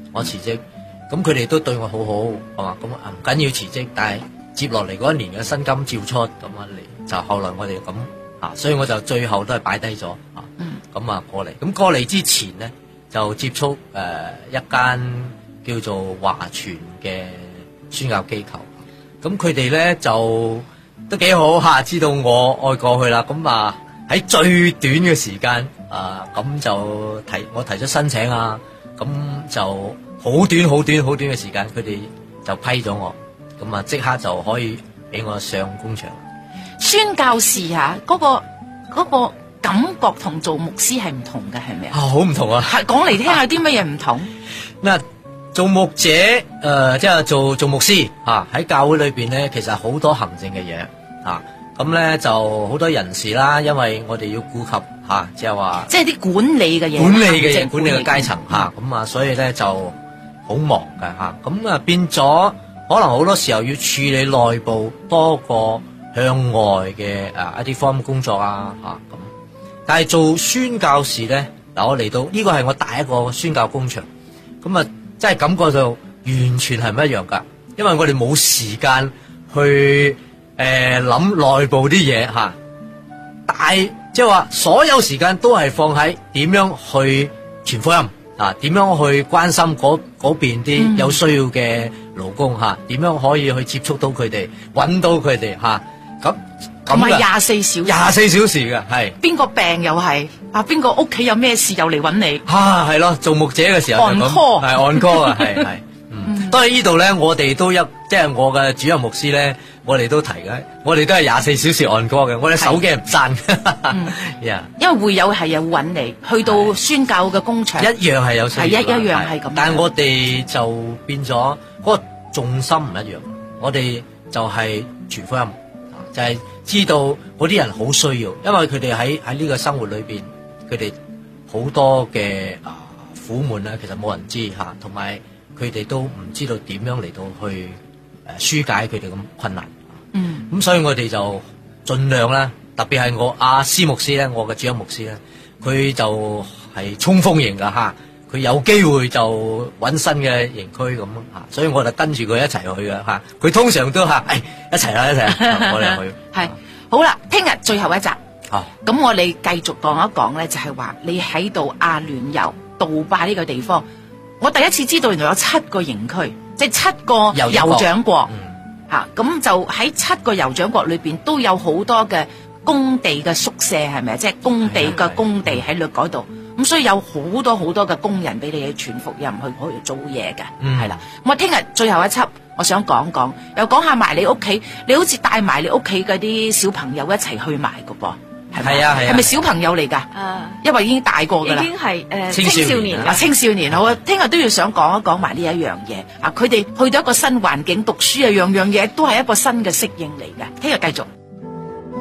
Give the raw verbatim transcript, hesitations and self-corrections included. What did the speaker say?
我辭職，咁佢哋都對我好好，係嘛？咁啊唔緊要辭職，但係接落嚟嗰一年嘅薪金照出，咁啊嚟就後來我哋咁啊，所以我就最後都係擺低咗啊，咁啊過嚟，咁過嚟之前咧就接觸誒、呃、一間叫做華傳嘅宣教機構，咁佢哋咧就都幾好嚇，知道我愛過去啦，咁啊喺最短嘅時間啊，咁就提我提出申請啊，咁就好短好短好短嘅時間，佢哋就批咗我，咁啊即刻就可以俾我上工場。 宣教士啊，嗰、嗰個嗰、嗰個感覺同做牧師係唔同嘅，係咪啊？ 啊，好唔同啊！ 係講嚟聽下啲乜嘢唔同？ 嗱，做牧者誒、呃，即係做做牧師嚇，喺、啊、教會裏邊咧，其實好多行政嘅嘢嚇，咁、啊、咧就好多人事啦，因為我哋要顧及嚇，即係話即係啲管理嘅嘢， 管理嘅嘢，管理嘅階層嚇，咁、 嗯、 啊，所以咧就好忙嘅嚇，咁啊變咗可能好多時候要處理內部多過向外嘅啊一啲方面工作啊嚇咁，但係做宣教士咧，嗱我嚟到呢個係我第一個宣教工場，咁啊真係感覺到完全係唔一樣噶，因為我哋冇時間去誒諗內部啲嘢嚇，但係即係話所有時間都係放喺點樣去傳福音啊，點樣去關心嗰嗰邊啲有需要嘅勞工嚇，點樣可以去接觸到佢哋，揾到佢哋嚇。咁咁係廿四小時， 廿四小時嘅係。 邊個病又係啊？邊個屋企有咩事又嚟揾你？ 啊，係咯，做牧者嘅時候就咁，係按 call 啊，係係。嗯，當然呢度咧，我哋都一即係我嘅主任牧師咧，我哋都提嘅，我哋都係廿四小時按 call 嘅，我哋手機唔閂。嗯 yeah. 因為會有係有揾你，去到宣教嘅工場， 一樣係有需要， 係一一樣係咁。 但係我哋就變咗嗰個重心唔一樣，我哋就係傳福音。就係、是、知道嗰啲人好需要，因為佢哋喺喺呢個生活裏邊，佢哋好多嘅啊苦悶咧，其實冇人知嚇，同埋佢哋都唔知道點樣嚟到去誒紓解佢哋咁困難。嗯，咁所以我哋就盡量啦，特別係我阿施牧師咧，我嘅主任牧師咧，佢就係衝鋒型噶嚇。佢有機會就揾新嘅營區咁嚇，所以我就跟住佢一齊去嘅嚇。佢通常都嚇，誒、哎、一齊啦一齊，我哋去。 係好啦，聽日最後一集。 好， 咁我哋繼續講一講咧，就係話你喺度阿聯酋杜拜呢個地方，我第一次知道原來有七個營區，即係七個酋長國嚇。咁、嗯、就喺七個酋長國裏邊都有好多嘅工地嘅宿舍，係咪？即係工地嘅工地喺嗰度。咁所以有好多好多嘅工人俾你去傳福音，去可以做嘢嘅，係、嗯、啦。咁我聽日最後一輯，我想講講，又講下埋你屋企，你好似帶埋你屋企嗰啲小朋友一齊去埋㗎噃，係咪？係啊係啊。係咪小朋友嚟㗎？啊，因為已經大個㗎啦。 已經係誒、呃、 青少年啊，青少年。好啊，聽日都要想講一講埋呢一樣嘢啊！佢哋去到一個新環境讀書啊，樣樣嘢都係一個新嘅適應嚟嘅。聽日繼續。